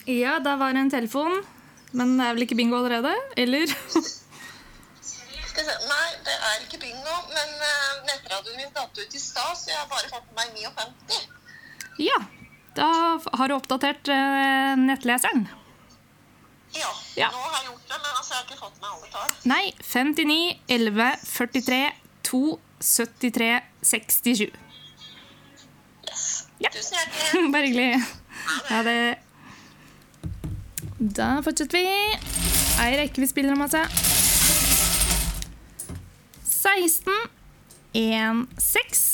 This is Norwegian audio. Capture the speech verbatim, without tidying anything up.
Ja, da var det en telefon. Men det er vel ikke bingo allerede, eller? Skal vi se. Nei, det er ikke bingo, men uh, nettradioen min datt ut i stad, så jeg har bare fått med meg femtini. Ja, da har du oppdatert uh, nettleseren. Ja, Ja, nå har jeg gjort det, men altså jeg har ikke fått med alle tall. nei, femtini, elleve, førtitre, to, syttitre, sekstisju. Yes. Ja. Tusen hjertelig. Bare hyggelig. Ja, det. Da fortsetter vi. Ei rekke vi spiller om, altså. seksten, en, seks,